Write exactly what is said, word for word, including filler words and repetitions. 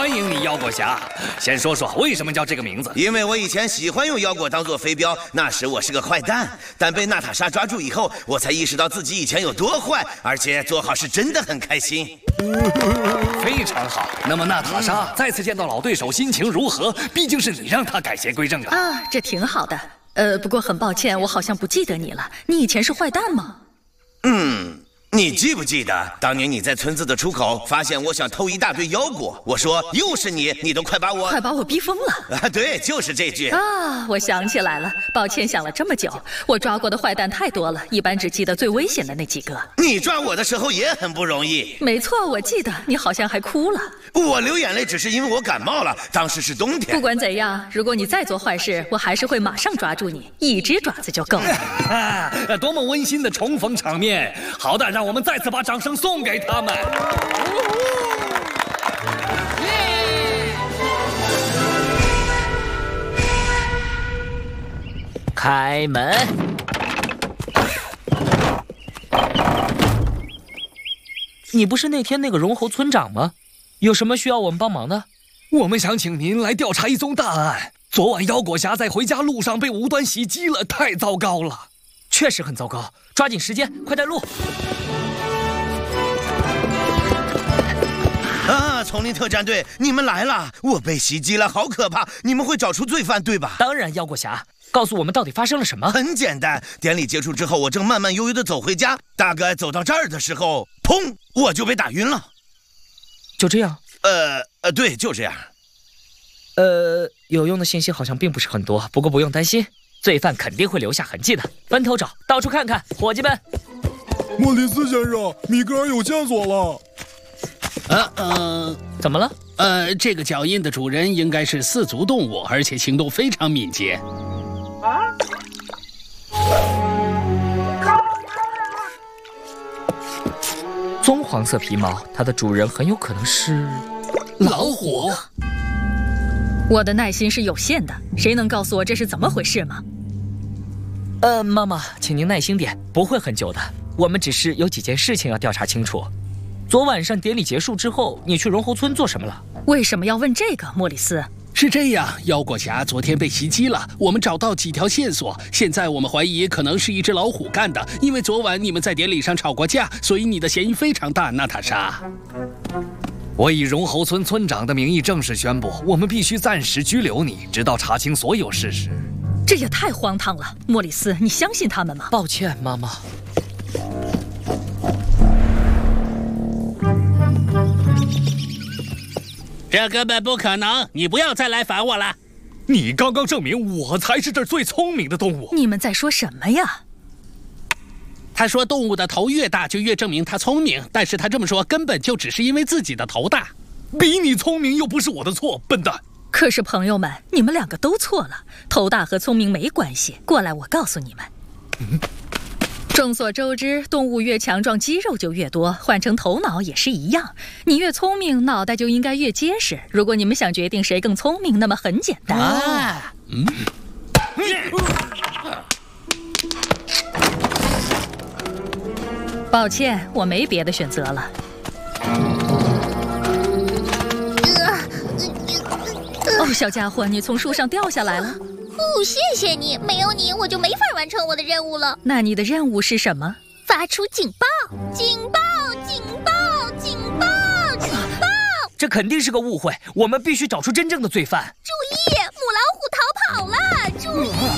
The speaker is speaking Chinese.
欢迎你，腰果侠。先说说为什么叫这个名字？ 因为我以前喜欢用腰果当做飞镖，那时我是个坏蛋，但被娜塔莎抓住以后，我才意识到自己以前有多坏，而且做好事真的很开心。 非常好。那么娜塔莎、嗯、再次见到老对手，心情如何？毕竟是你让他改邪归正的啊，这挺好的。呃，不过很抱歉，我好像不记得你了。你以前是坏蛋吗？ 嗯。你记不记得当年你在村子的出口发现我想偷一大堆腰果？我说又是你，你都快把我快把我逼疯了啊！对，就是这句啊！我想起来了，抱歉想了这么久，我抓过的坏蛋太多了，一般只记得最危险的那几个。 你抓我的时候也很不容易。 没错，我记得你好像还哭了。 我流眼泪只是因为我感冒了，当时是冬天。 不管怎样，如果你再做坏事，我还是会马上抓住你，一只爪子就够了。 啊，多么温馨的重逢场面！好的，让我们再次把掌声送给他们。 开门。你不是那天那个绒猴村长吗？有什么需要我们帮忙的？ 我们想请您来调查一宗大案。昨晚腰果侠在回家路上被无端袭击了，太糟糕了。 确实很糟糕，抓紧时间，快带路。 啊！丛林特战队，你们来了！我被袭击了，好可怕！你们会找出罪犯对吧？ 当然，腰果侠，告诉我们到底发生了什么？ 很简单，典礼结束之后，我正慢慢悠悠地走回家，大概走到这儿的时候，砰，我就被打晕了。 就这样？ 呃呃，对，就这样。 呃，有用的信息好像并不是很多，不过不用担心，罪犯肯定会留下痕迹的。分头找，到处看看，伙计们。 莫里斯先生，米格尔有线索了。 呃呃， 怎么了？ 呃，这个脚印的主人应该是四足动物，而且行动非常敏捷。 棕黄色皮毛，它的主人很有可能是老虎。 我的耐心是有限的，谁能告诉我这是怎么回事吗？ 呃，妈妈，请您耐心点，不会很久的。我们只是有几件事情要调查清楚。昨晚上典礼结束之后，你去绒猴村做什么了？ 为什么要问这个，莫里斯？ 是这样，腰果侠昨天被袭击了，我们找到几条线索，现在我们怀疑可能是一只老虎干的，因为昨晚你们在典礼上吵过架，所以你的嫌疑非常大，娜塔莎。 我以绒猴村村长的名义正式宣布，我们必须暂时拘留你，直到查清所有事实。 这也太荒唐了，莫里斯，你相信他们吗？ 抱歉，妈妈。 这根本不可能！你不要再来烦我了。 你刚刚证明我才是这儿最聪明的动物。 你们在说什么呀？ 他说动物的头越大就越证明它聪明，但是他这么说根本就只是因为自己的头大。 比你聪明又不是我的错，笨蛋。 可是朋友们，你们两个都错了，头大和聪明没关系。过来，我告诉你们。嗯众所周知，动物越强壮，肌肉就越多，换成头脑也是一样。你越聪明，脑袋就应该越结实。如果你们想决定谁更聪明，那么很简单。啊嗯、抱歉，我没别的选择了。哦，小家伙，你从树上掉下来了。 哦，谢谢你，没有你我就没法完成我的任务了。 那你的任务是什么？ 发出警报！警报！警报！警报！警报！ 这肯定是个误会，我们必须找出真正的罪犯。 注意，母老虎逃跑了！注意！